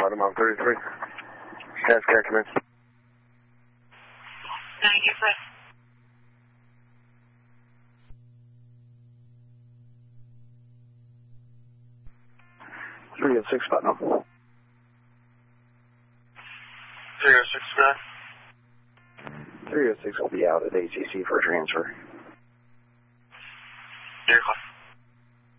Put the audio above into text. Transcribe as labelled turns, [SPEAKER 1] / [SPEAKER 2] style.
[SPEAKER 1] bottom on 33. Task care, commence.
[SPEAKER 2] 95.
[SPEAKER 1] 306 Putnam.
[SPEAKER 2] 306, go ahead.
[SPEAKER 1] 306 will be out at ACC for transfer.